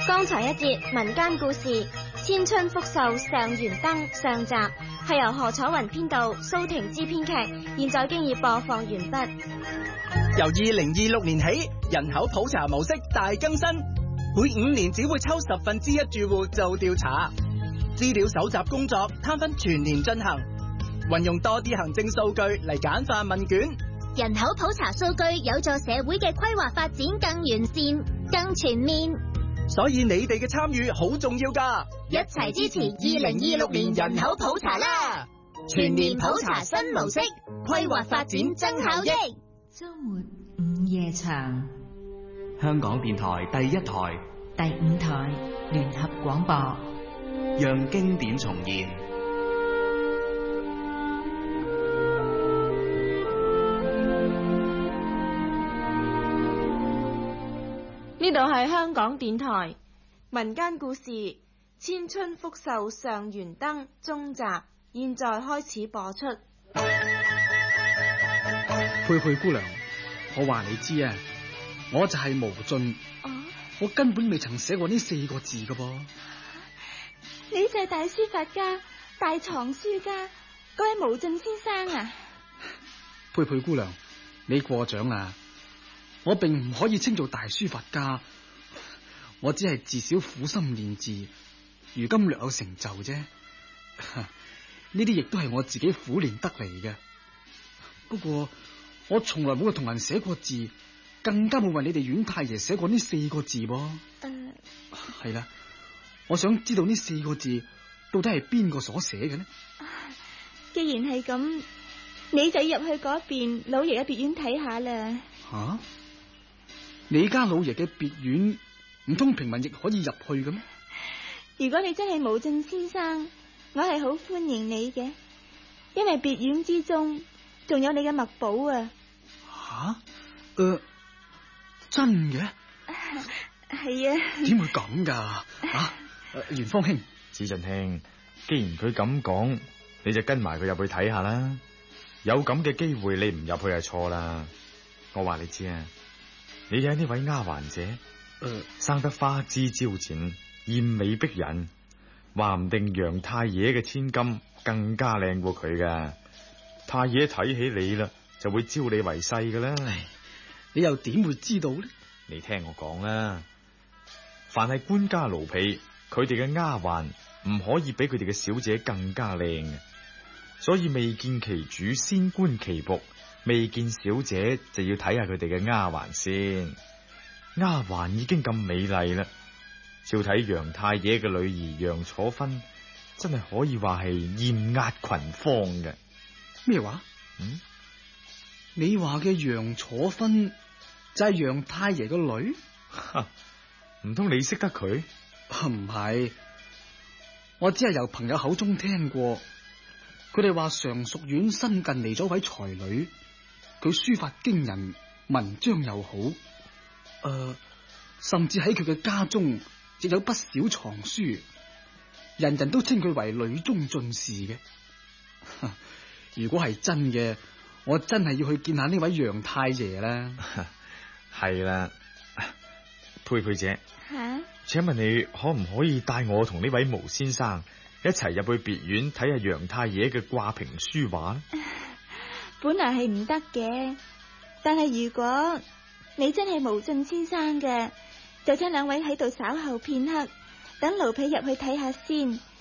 剛才一節民間故事《千春福壽上元燈》上集係由何楚雲編導，蘇婷之編劇，現在經已播放完畢。 由2026年起，人口普查模式大更新，每5年只會抽1/10住戶做調查，資料搜集工作攤分全年進行，運用多啲行政數據嚟簡化問卷。 人口普查數據有助社會嘅規劃發展更完善、更全面。 所以你哋嘅參與好重要㗎， 一齊支持2026年人口普查啦！全年普查新模式，規劃發展增效益。 周末午夜場， 香港電台第1台、 第5台聯合廣播， 讓經典重現。 呢度係香港電台民間故事《千春福壽上元燈》中集，現在開始播出。 佩佩姑娘，我話你知啊，我就係無盡，我根本未曾寫過呢4個字㗎噃。 你就係大書法家、大藏書家嗰位無盡先生啊？ 佩佩姑娘，你過獎啦，我並唔可以稱做大書法家，我只係自小苦心練字，如今略有成就啫。呢啲亦都係我自己苦練得嚟嘅。不過我從來冇同人寫過字，更加冇為你哋阮太爺寫過呢4個字噃。係啦，我想知道呢4個字到底係邊個所寫嘅呢？ 既然係咁，你就入去嗰邊老爺嘅別院睇下啦。 吓？你家老爺嘅別院，唔通平民亦可以入去嘅咩？ 如果你真係無盡先生，我係好歡迎你嘅，因為別院之中仲有你嘅墨寶啊！ 吓？真嘅？ 係啊。 點會咁噶？元芳兄， 子俊兄，既然佢咁講，你就跟埋佢入去睇下啦。有咁嘅機會，你唔入去係錯啦。我話你知啊，你嘅呢位丫鬟姐，生得花枝招展，艷美逼人，話唔定楊太爺嘅千金更加靚過佢噶。太爺睇起你啦，就會招你為婿噶啦。 你又點會知道呢？ 你聽我講啦，凡係官家奴婢，佢哋嘅丫鬟唔可以比佢哋嘅小姐更加靚嘅。所以未見其主先觀其僕，未見小姐就要睇下佢哋嘅丫鬟先。丫鬟已經咁美麗啦，照睇楊太爺嘅女兒楊楚芬，真係可以話係艷壓群芳嘅。 咩話？你話嘅楊楚芬就係楊太爺個女？ 唔通你識得佢？ 唔係，我只係由朋友口中聽過。佢哋話常淑院新近嚟咗位才女，佢書法驚人，文章又好，甚至喺佢嘅家中亦有不少藏書，人人都稱佢為女中進士嘅。如果係真嘅，我真係要去見下呢位楊太爺啦。 係啦，佩佩姐， 請問你可唔可以帶我同呢位毛先生一齊入去別院睇下楊太爺嘅掛屏書畫呢？ 本來係唔得嘅，但係如果你真係無盡先生嘅，就請兩位喺度稍後片刻，等奴婢入去睇下先，